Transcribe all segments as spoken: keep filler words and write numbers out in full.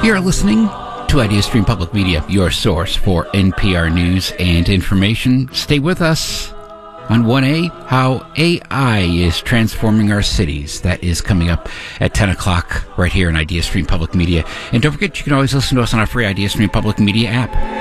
You're listening to IdeaStream Public Media, your source for N P R news and information. Stay with us on one A, how A I is transforming our cities. That is coming up at ten o'clock right here on IdeaStream Public Media. And don't forget, you can always listen to us on our free IdeaStream Public Media app.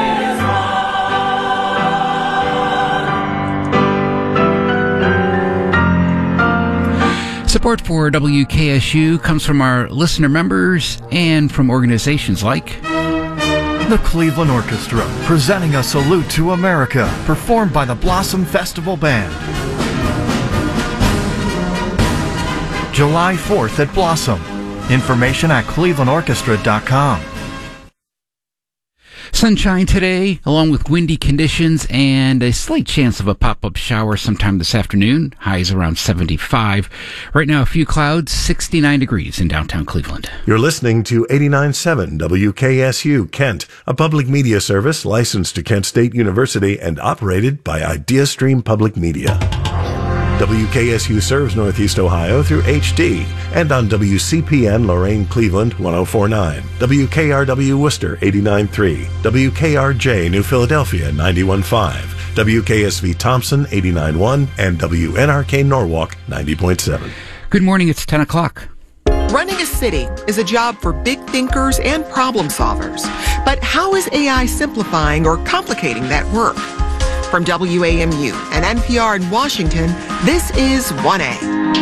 Support for W K S U comes from our listener members and from organizations like the Cleveland Orchestra, presenting a salute to America, performed by the Blossom Festival Band. July fourth at Blossom. Information at cleveland orchestra dot com. Sunshine today, along with windy conditions and a slight chance of a pop-up shower sometime this afternoon. Highs around seventy-five. Right now, a few clouds, sixty-nine degrees in downtown Cleveland. You're listening to eighty-nine point seven W K S U Kent, a public media service licensed to Kent State University and operated by IdeaStream Public Media. W K S U serves Northeast Ohio through H D and on W C P N Lorain Cleveland one oh four point nine, W K R W Worcester eighty-nine point three, W K R J New Philadelphia ninety-one point five, W K S V Thompson eighty-nine point one, and W N R K Norwalk ninety point seven. Good morning, it's ten o'clock. Running a city is a job for big thinkers and problem solvers. But how is A I simplifying or complicating that work? From W A M U and N P R in Washington, this is one A.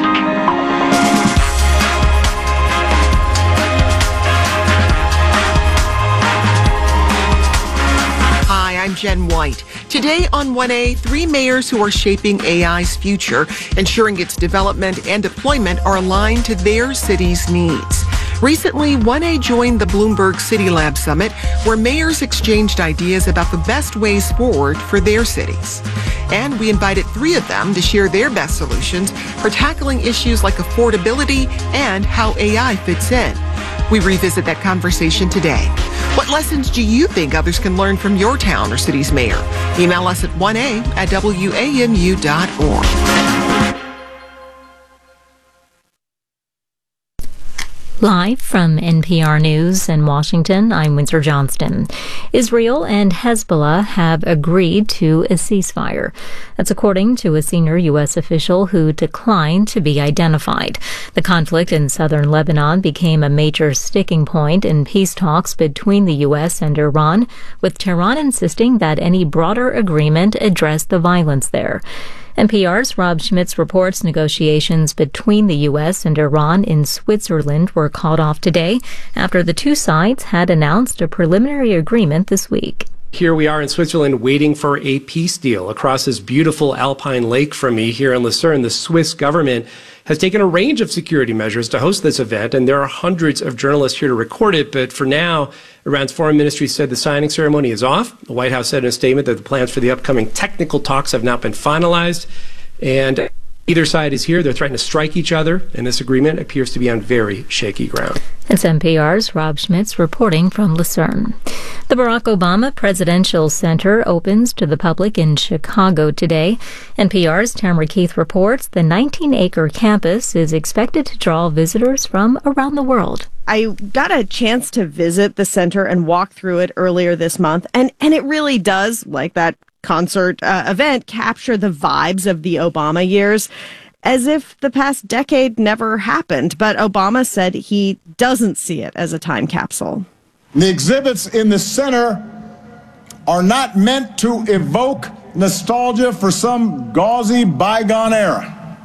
Hi, I'm Jen White. Today on one A, three mayors who are shaping A I's future, ensuring its development and deployment are aligned to their city's needs. Recently, one A joined the Bloomberg City Lab Summit, where mayors exchanged ideas about the best ways forward for their cities. And we invited three of them to share their best solutions for tackling issues like affordability and how A I fits in. We revisit that conversation today. What lessons do you think others can learn from your town or city's mayor? Email us at one A at W A M U dot org. Live from N P R News in Washington, I'm Windsor Johnston. Israel and Hezbollah have agreed to a ceasefire. That's according to a senior U S official who declined to be identified. The conflict in southern Lebanon became a major sticking point in peace talks between the U S and Iran, with Tehran insisting that any broader agreement address the violence there. N P R's Rob Schmitz reports negotiations between the U S and Iran in Switzerland were called off today after the two sides had announced a preliminary agreement this week. Here we are in Switzerland waiting for a peace deal across this beautiful alpine lake from me here in Lucerne. The Swiss government has taken a range of security measures to host this event, and there are hundreds of journalists here to record it. But for now, Iran's foreign ministry said the signing ceremony is off. The White House said in a statement that the plans for the upcoming technical talks have not been finalized. And either side is here. They're threatening to strike each other, and this agreement appears to be on very shaky ground. It's N P R's Rob Schmitz reporting from Lucerne. The Barack Obama Presidential Center opens to the public in Chicago today. N P R's Tamara Keith reports the nineteen-acre campus is expected to draw visitors from around the world. I got a chance to visit the center and walk through it earlier this month, and, and it really does, like that concert uh, event, capture the vibes of the Obama years, as if the past decade never happened. But Obama said he doesn't see it as a time capsule. The exhibits in the center are not meant to evoke nostalgia for some gauzy bygone era,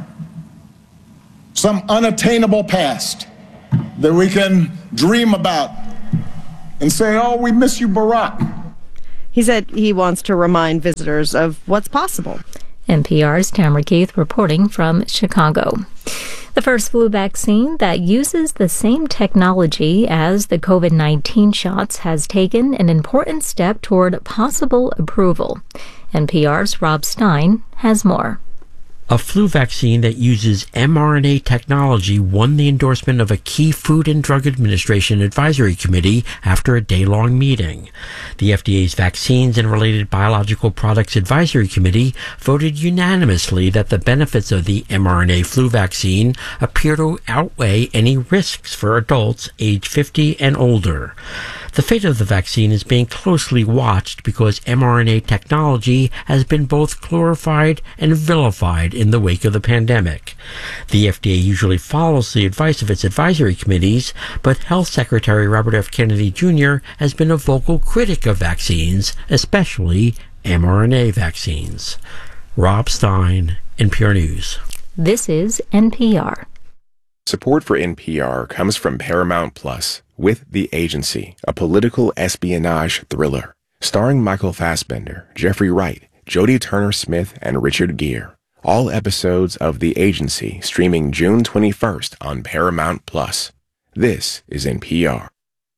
some unattainable past that we can dream about and say, oh, we miss you, Barack. He said he wants to remind visitors of what's possible. N P R's Tamara Keith reporting from Chicago. The first flu vaccine that uses the same technology as the COVID nineteen shots has taken an important step toward possible approval. N P R's Rob Stein has more. A flu vaccine that uses mRNA technology won the endorsement of a key Food and Drug Administration Advisory Committee after a day-long meeting. The F D A's Vaccines and Related Biological Products Advisory Committee voted unanimously that the benefits of the mRNA flu vaccine appear to outweigh any risks for adults age fifty and older. The fate of the vaccine is being closely watched because mRNA technology has been both glorified and vilified in the wake of the pandemic. The F D A usually follows the advice of its advisory committees, but Health Secretary Robert F. Kennedy Junior has been a vocal critic of vaccines, especially mRNA vaccines. Rob Stein, N P R News. This is N P R. Support for N P R comes from Paramount Plus, with The Agency, a political espionage thriller, starring Michael Fassbender, Jeffrey Wright, Jodie Turner-Smith, and Richard Gere. All episodes of The Agency streaming June twenty-first on Paramount Plus. This is N P R.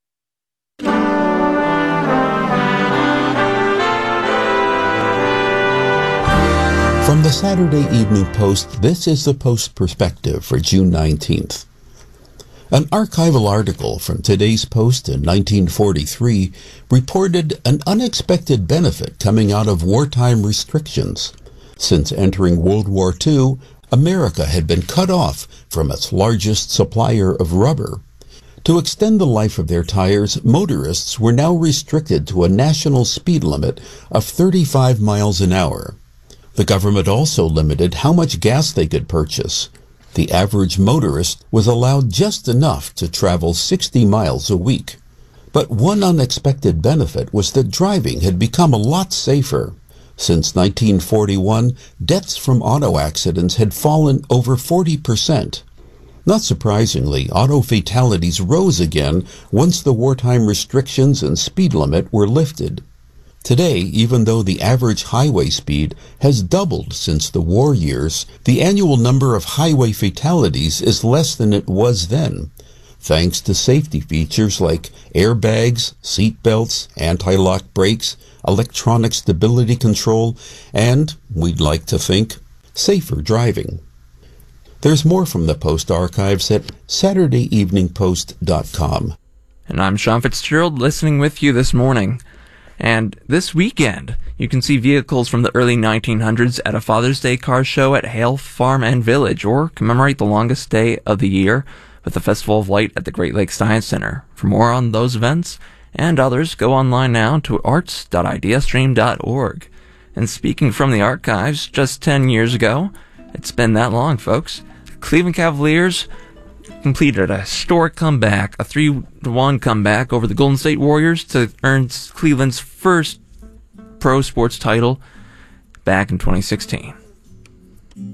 From the Saturday Evening Post, this is the Post Perspective for June nineteenth. An archival article from today's Post in nineteen forty-three reported an unexpected benefit coming out of wartime restrictions. Since entering World War Two, America had been cut off from its largest supplier of rubber. To extend the life of their tires, motorists were now restricted to a national speed limit of thirty-five miles an hour. The government also limited how much gas they could purchase. The average motorist was allowed just enough to travel sixty miles a week. But one unexpected benefit was that driving had become a lot safer. Since nineteen forty-one, deaths from auto accidents had fallen over forty percent. Not surprisingly, auto fatalities rose again once the wartime restrictions and speed limit were lifted. Today, even though the average highway speed has doubled since the war years, the annual number of highway fatalities is less than it was then, thanks to safety features like airbags, seat belts, anti-lock brakes, electronic stability control, and, we'd like to think, safer driving. There's more from the Post archives at saturday evening post dot com. And I'm Sean Fitzgerald, listening with you this morning. And this weekend, you can see vehicles from the early nineteen hundreds at a Father's Day car show at Hale Farm and Village, or commemorate the longest day of the year with the Festival of Light at the Great Lakes Science Center. For more on those events and others, go online now to arts dot ideastream dot org. And speaking from the archives, just ten years ago, it's been that long, folks, the Cleveland Cavaliers completed a historic comeback, a three to one comeback over the Golden State Warriors to earn Cleveland's first pro sports title back in twenty sixteen.